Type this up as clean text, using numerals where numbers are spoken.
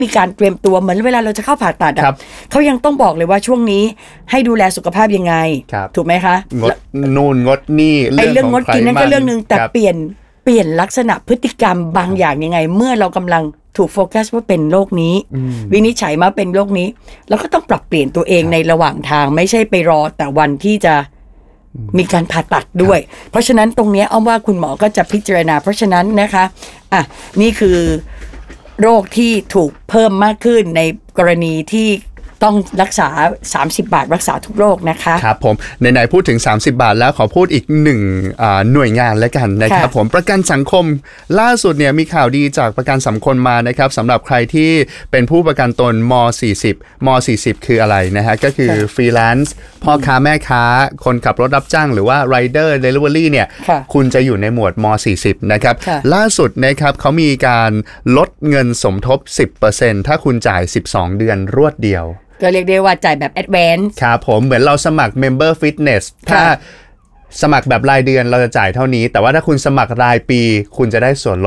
มีการเตรียมตัวเหมือนเวลาเราจะเข้าผ่าตัดเขายังต้องบอกเลยว่าช่วงนี้ให้ดูแลสุขภาพยังไงถูกไหมคะงดนู่นงดนี่เรื่องงดกินนั่นก็เรื่องนึงแต่เปลี่ยนลักษณะพฤติกรรมบางอย่างยังไงเมื่อเรากำลังถูกโฟกัสว่าเป็นโรคนี้วินิจฉัยมาเป็นโรคนี้แล้วก็ต้องปรับเปลี่ยนตัวเองในระหว่างทางไม่ใช่ไปรอแต่วันที่จะมีการผ่าตัดด้วยเพราะฉะนั้นตรงนี้อ้อมว่าคุณหมอก็จะพิจารณาเพราะฉะนั้นนะคะนี่คือโรคที่ถูกเพิ่มมากขึ้นในกรณีที่ต้องรักษา30 บาทรักษาทุกโรคนะคะครับผมไหนๆพูดถึง30 บาทแล้วขอพูดอีก1หน่วยงานแล้วกันนะครับผมประกันสังคมล่าสุดเนี่ยมีข่าวดีจากประกันสังคมมานะครับสำหรับใครที่เป็นผู้ประกันตนม.40 คืออะไรนะฮะก็คือฟรีแลนซ์พ่อค้าแม่ค้าคนขับรถรับจ้างหรือว่าไรเดอร์เดลิเวอรี่เนี่ยคุณจะอยู่ในหมวดม.40 นะครับล่าสุดนะครับเขามีการลดเงินสมทบ 10% ถ้าคุณจ่าย12 เดือนรวดเดียวก็เรียกได้ว่าจ่ายแบบแอดวานซ์ครับผมเหมือนเราสมัคร Member Fitness ถ้าสมัครแบบรายเดือนเราจะจ่ายเท่านี้แต่ว่าถ้าคุณสมัครรายปีคุณจะได้ส่วนลด